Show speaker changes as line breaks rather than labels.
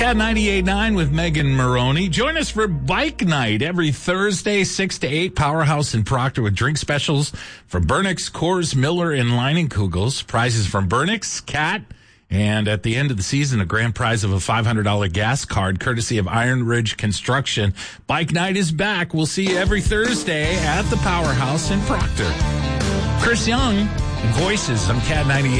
Cat 98.9 with Megan Maroney. Join us for Bike Night every Thursday, 6 to 8, Powerhouse in Proctor with drink specials from Burnix, Coors, Miller, and Leinenkugels. Prizes from Burnix, Cat, and at the end of the season, a grand prize of a $500 gas card courtesy of Iron Ridge Construction. Bike Night is back. We'll see you every Thursday at the Powerhouse in Proctor. Chris Young, Voices on Cat 98.